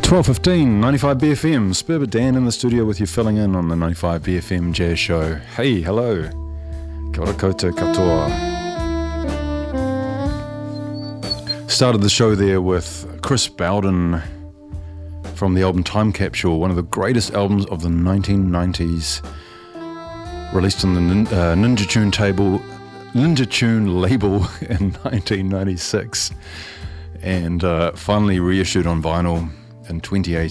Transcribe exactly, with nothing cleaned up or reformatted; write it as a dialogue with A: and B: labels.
A: twelve fifteen, ninety-five B F M. Sperber Dan in the studio with you, filling in on the ninety-five B F M Jazz Show. Hey, hello. Kia ora koutou katoa. Started the show there with Chris Bowden from the album Time Capsule, one of the greatest albums of the nineteen nineties, released on the nin- uh, Ninja Tune table, Ninja Tune label in nineteen ninety-six, and uh, finally reissued on vinyl in twenty eighteen.